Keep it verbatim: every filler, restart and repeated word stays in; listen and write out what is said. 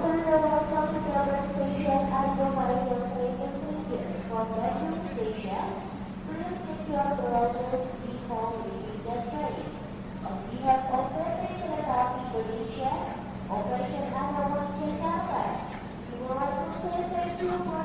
open the welcome to Melbourne Station and provide your training procedures for graduate station. Please secure the luggage before leaving the train. On behalf of P T Kereta Api Indonesia, Operation Underworld Jakarta, we would like to say thank you for